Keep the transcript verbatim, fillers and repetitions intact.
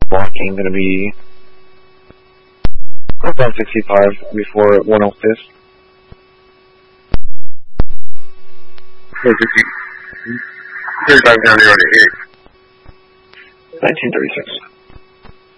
blocking going to be about sixty-five before one oh fifth. thirty-five down there on the eight. nineteen thirty-six.